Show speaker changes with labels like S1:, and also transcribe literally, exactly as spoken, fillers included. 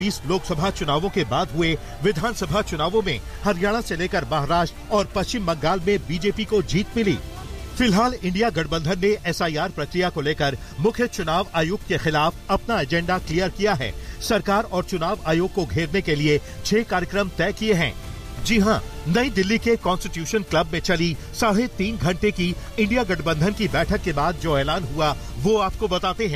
S1: बीस लोकसभा चुनावों के बाद हुए विधानसभा चुनावों में हरियाणा से लेकर महाराष्ट्र और पश्चिम बंगाल में बीजेपी को जीत मिली। फिलहाल इंडिया गठबंधन ने एस आई आर प्रक्रिया को लेकर मुख्य चुनाव आयुक्त के खिलाफ अपना एजेंडा क्लियर किया है। सरकार और चुनाव आयोग को घेरने के लिए छह कार्यक्रम तय किए हैं। जी हां, नई दिल्ली के कॉन्स्टिट्यूशन क्लब में चली साढ़े तीन घंटे की इंडिया गठबंधन की बैठक के बाद जो ऐलान हुआ वो आपको बताते हैं।